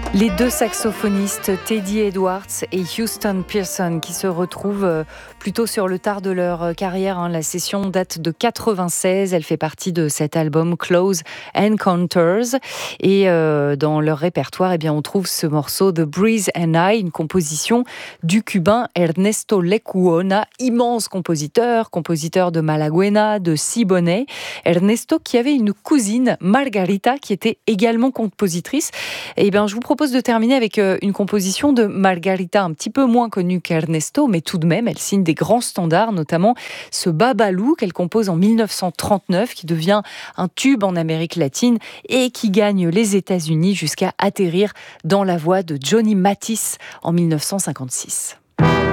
Les deux saxophonistes Teddy Edwards et Houston Pearson qui se retrouvent plutôt sur le tard de leur carrière. La session date de 96, elle fait partie de cet album Close Encounters et dans leur répertoire, on trouve ce morceau The Breeze and I, une composition du cubain Ernesto Lecuona, immense compositeur de Malaguena, de Siboney. Ernesto qui avait une cousine, Margarita, qui était également compositrice. Je vous propose de terminer avec une composition de Margarita, un petit peu moins connue qu'Ernesto, mais tout de même, elle signe des grands standards, notamment ce Babalou qu'elle compose en 1939, qui devient un tube en Amérique latine et qui gagne les États-Unis jusqu'à atterrir dans la voix de Johnny Mathis en 1956.